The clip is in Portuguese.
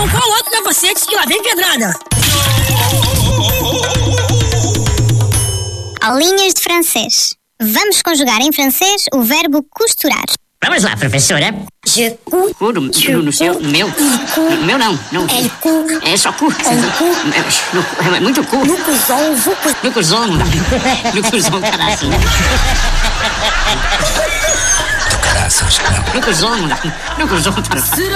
Então qual outro capacete que lá vem pedrada? Aulinhas de francês. Vamos conjugar em francês o verbo costurar. Vamos lá, professora. Je couds. Cu no seu, no meu. No meu não. Elle coud. É só cu. É muito cu. Nous cousons, vous cousez. No cuzão não dá. No cuzão, caraças. No cuzão não dá. No cuzão,